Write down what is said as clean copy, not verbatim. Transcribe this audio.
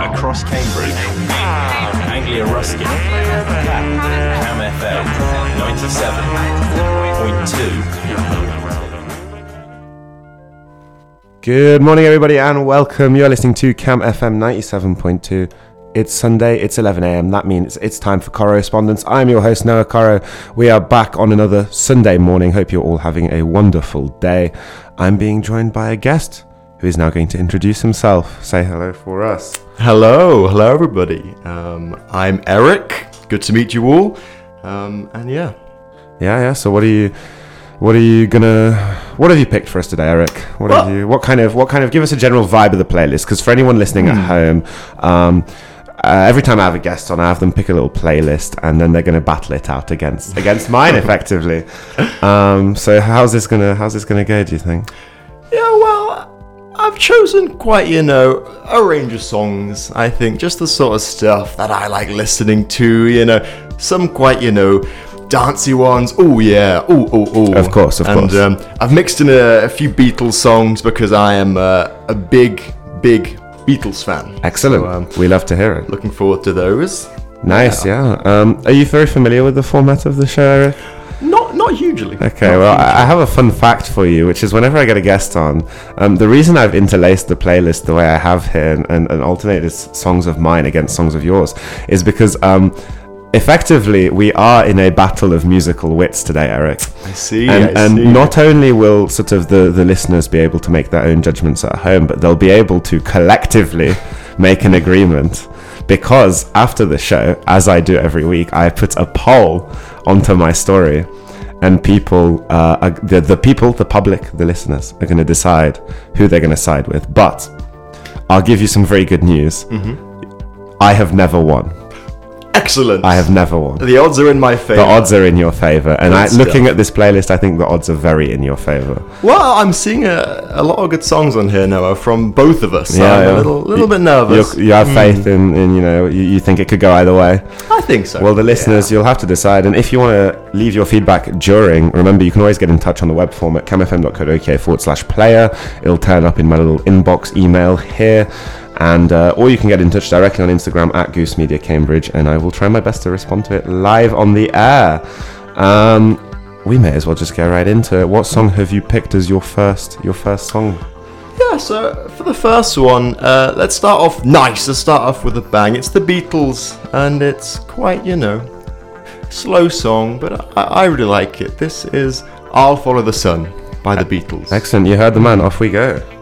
Across Cambridge, Anglia Ruskin, Cam FM 97.2. Good morning, everybody, and welcome. You're listening to Cam FM 97.2. It's Sunday, it's 11 a.m. That means it's time for Correspondence. I'm your host, Noah Corro. We are back on another Sunday morning. Hope you're all having a wonderful day. I'm being joined by a guest who is now going to introduce himself. Say hello for us. Hello everybody. I'm Eric. Good to meet you all. And yeah. So what have you picked for us today, Eric? What kind of give us a general vibe of the playlist, because for anyone listening at home, every time I have a guest on, I have them pick a little playlist, and then they're going to battle it out against mine effectively. So how's this gonna go, do you think? Yeah, well, I've chosen quite, a range of songs, I think, just the sort of stuff that I like listening to, some quite, dancey ones. Oh yeah, oh. Of course. And I've mixed in a few Beatles songs because I am a big Beatles fan. Excellent. We love to hear it. Looking forward to those. Nice, yeah. Are you very familiar with the format of the show, Eric? Not hugely. Okay, I have a fun fact for you, which is whenever I get a guest on, the reason I've interlaced the playlist the way I have here and alternated songs of mine against songs of yours is because effectively we are in a battle of musical wits today, Eric. I see. And not only will sort of the listeners be able to make their own judgments at home, but they'll be able to collectively make an agreement. Because after the show, as I do every week, I put a poll onto my story, and people, the public, the listeners, are going to decide who they're going to side with. But I'll give you some very good news. Mm-hmm. I have never won. Excellent. I have never won. The odds are in my favour. The odds are in your favour. And looking at this playlist, I think the odds are very in your favour. Well, I'm seeing a lot of good songs on here, Noah, from both of us. Yeah, I'm a little bit nervous. You have faith in you think it could go either way? I think so. Well, the listeners, you'll have to decide. And if you want to leave your feedback during, remember, you can always get in touch on the web form at camfm.co.uk/player. It'll turn up in my little inbox email here. And or you can get in touch directly on Instagram at Goose Media Cambridge, and I will try my best to respond to it live on the air. We may as well just get right into it. What song have you picked as your first song? Yeah, so for the first one, let's start off nice. Let's start off with a bang. It's the Beatles, and it's quite, slow song, but I really like it. This is I'll Follow the Sun by the Beatles. Excellent, you heard the man. Off we go.